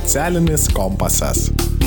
Socialinis kompasas.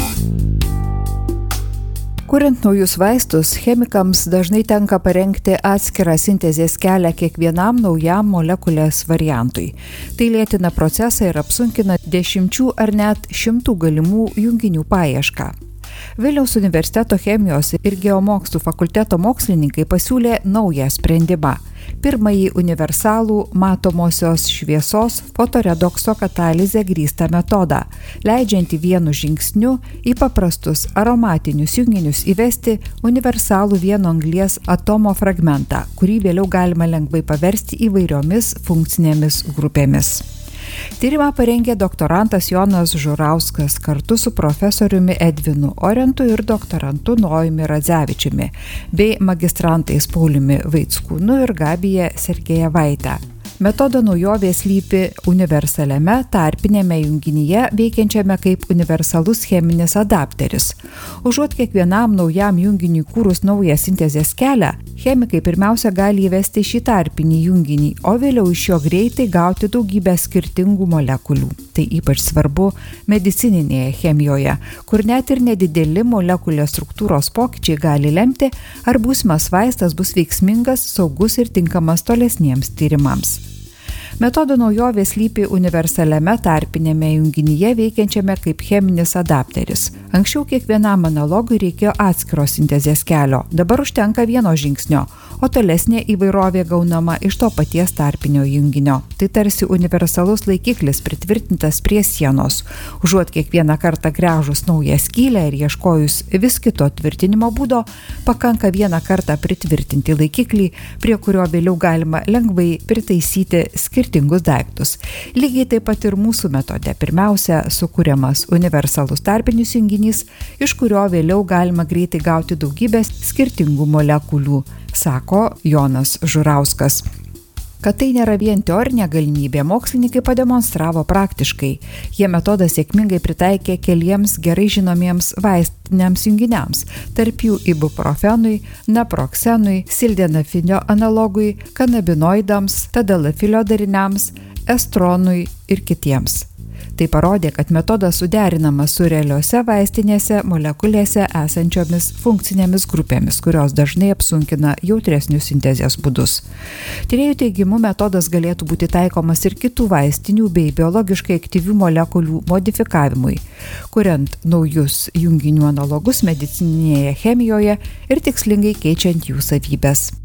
Kuriant naujus vaistus, chemikams dažnai tenka parengti atskirą sintezės kelią kiekvienam naujam molekulės variantui. Tai lėtina procesą ir apsunkina 10 ar net 100 galimų junginių paiešką. Vilniaus universiteto chemijos ir geomokslų fakulteto mokslininkai pasiūlė naują sprendimą. Pirmąjį universalų matomosios šviesos fotoredokso katalizę grįstą metodą, leidžiantį vienu žingsniu į paprastus aromatinius junginius įvesti universalų vieno anglies atomo fragmentą, kurį vėliau galima lengvai paversti įvairiomis funkcinėmis grupėmis. Tyrimą parengė doktorantas Jonas Žurauskas kartu su profesoriumi Edvinu Orentu ir doktorantu Nojumi Radzevičiumi, bei magistrantais Pauliumi Vaickūnu ir Gabija Sergejevaite. Metodo naujovė slypi universaliame tarpinėme junginyje veikiančiame kaip universalus cheminis adapteris. Užuot kiekvienam naujam junginiui kūrus naują sintezės kelią, chemikai pirmiausia gali įvesti šį tarpinį junginį, o vėliau iš jo greitai gauti daugybę skirtingų molekulių. Tai ypač svarbu medicininėje chemijoje, kur net ir nedideli molekulės struktūros pokyčiai gali lemti, ar būsimas vaistas bus veiksmingas, saugus ir tinkamas tolesniems tyrimams. Metodo naujovė slypi universaliame tarpinėme junginyje veikiančiame kaip cheminis adapteris. Anksčiau kiekvienam analogui reikėjo atskiro sintezės kelio, dabar užtenka vieno žingsnio, o tolesnė įvairovė gaunama iš to paties tarpinio junginio. Tai tarsi universalus laikiklis pritvirtintas prie sienos. Užuot kiekvieną kartą gręžus naują skylę ir ieškojus vis kito tvirtinimo būdo, pakanka vieną kartą pritvirtinti laikiklį, prie kurio vėliau galima lengvai pritaisyti skirtingus daiktus. Lygiai taip pat ir mūsų metode. Pirmiausia, sukuriamas universalus tarpinis junginys, iš kurio vėliau galima greitai gauti daugybės skirtingų molekulių, sako Jonas Žurauskas. Kad tai nėra vien teorinė galimybė, mokslininkai pademonstravo praktiškai. Jie metodą sėkmingai pritaikė keliems gerai žinomiems vaistiniams junginiams, tarp jų ibuprofenui, naproksenui, sildenafinio analogui, kanabinoidams, tadalafilio dariniams, estronui ir kitiems. Tai parodė, kad metodas suderinamas su realiuose vaistinėse molekulėse esančiomis funkcinėmis grupėmis, kurios dažnai apsunkina jautresnius sintezės būdus. Tyrėjų teigimu metodas galėtų būti taikomas ir kitų vaistinių bei biologiškai aktyvių molekulių modifikavimui, kuriant naujus junginių analogus medicininėje chemijoje ir tikslingai keičiant jų savybes.